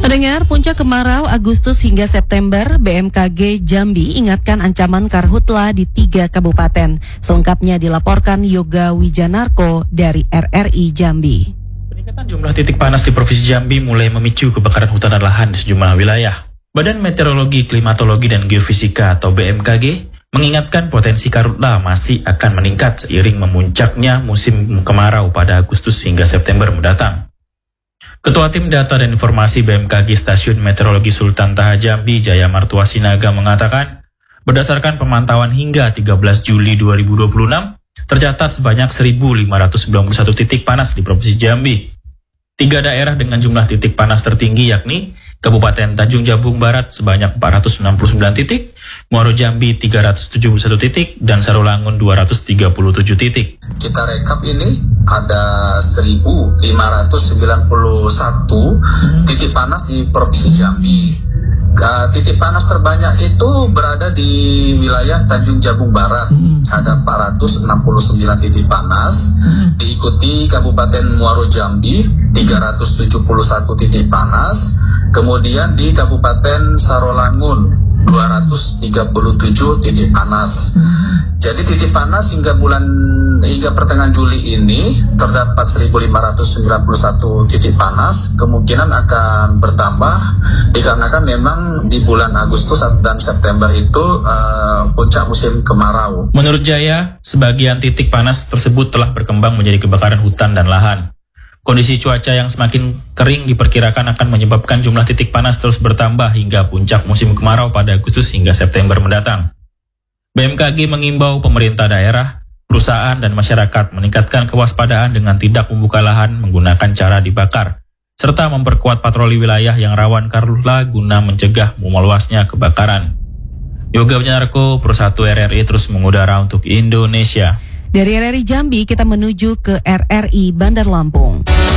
Pendengar, puncak kemarau Agustus hingga September, BMKG Jambi ingatkan ancaman karhutla di 3 kabupaten. Selengkapnya dilaporkan Yoga Wijanarko dari RRI Jambi. Peningkatan jumlah titik panas di Provinsi Jambi mulai memicu kebakaran hutan dan lahan di sejumlah wilayah. Badan Meteorologi, Klimatologi, dan Geofisika atau BMKG mengingatkan potensi karhutla masih akan meningkat seiring memuncaknya musim kemarau pada Agustus hingga September mendatang. Ketua Tim Data dan Informasi BMKG Stasiun Meteorologi Sultan Taha Jambi, Jaya Martua Sinaga mengatakan, berdasarkan pemantauan hingga 13 Juli 2026, tercatat sebanyak 1.591 titik panas di Provinsi Jambi. 3 daerah dengan jumlah titik panas tertinggi yakni Kabupaten Tanjung Jabung Barat sebanyak 469 titik, Muaro Jambi 371 titik, dan Sarolangun 237 titik. Kita rekap ini ada 1.591 titik panas di Provinsi Jambi. Titik panas terbanyak itu berada di wilayah Tanjung Jabung Barat, ada 469 titik panas, diikuti Kabupaten Muaro Jambi 371 titik panas, kemudian di Kabupaten Sarolangun 237 titik panas. Jadi titik panas hingga pertengahan Juli ini terdapat 1.591 titik panas, kemungkinan akan bertambah dikarenakan memang di bulan Agustus dan September itu puncak musim kemarau. Menurut Jaya, sebagian titik panas tersebut telah berkembang menjadi kebakaran hutan dan lahan. Kondisi cuaca yang semakin kering diperkirakan akan menyebabkan jumlah titik panas terus bertambah hingga puncak musim kemarau pada Agustus hingga September mendatang. BMKG mengimbau pemerintah daerah, perusahaan, dan masyarakat meningkatkan kewaspadaan dengan tidak membuka lahan menggunakan cara dibakar, serta memperkuat patroli wilayah yang rawan karhutla guna mencegah meluasnya kebakaran. Yoga Wijanarko, Pro 1 RRI terus mengudara untuk Indonesia. Dari RRI Jambi kita menuju ke RRI Bandar Lampung.